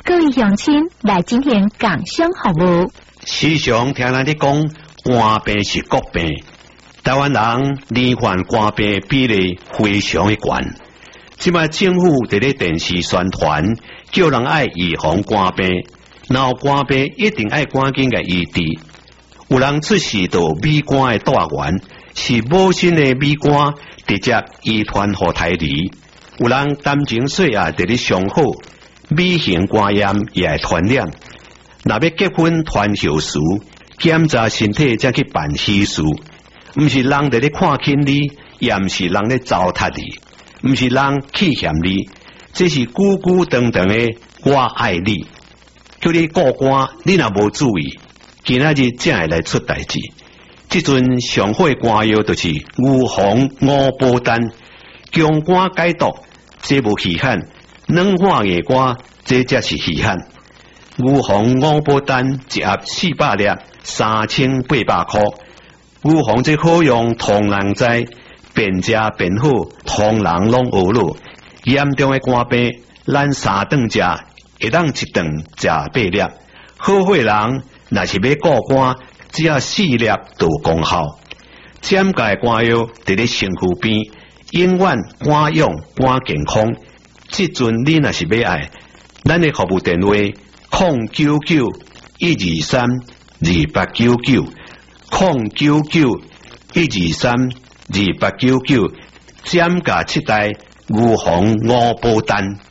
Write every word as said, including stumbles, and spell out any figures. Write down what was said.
各位乡亲来今天共享服务。 时常听人哋讲肝病是国病，台湾人罹患肝病比例非常的高。即摆政府伫咧电视宣传，叫人爱预防肝病，然后肝病一定爱赶紧嘅医治。有人出事到米肝的大源是母亲的米肝直接遗传互胎儿，有人担情岁啊伫咧上好，米型肝炎也会传染。若要结婚传后事，检查身体才去办喜事，毋是人伫咧看轻你，也毋是人咧糟蹋你，毋是人欺嫌你，这是久久长长的我爱你。叫你顾肝，你若无注意，今仔日才会来出代志。即阵上好的肝药就是牛黄五宝丹，强肝解毒，这无稀罕；软化硬肝，这才是稀罕。牛黄五宝丹一盒四百粒，三千八百块。牛黄这好用，通人知，便食便好，通人拢学了。严重的肝病，咱三顿食，会当一顿食八粒。好货人若是要顾肝，只要四粒就有功效。减钙肝药伫咧身躯边，永远肝用肝健康。即阵你若是要爱，咱的服务电话零九九一二三二八九九零九九一二三二八九九，减价七代牛黄五宝丹。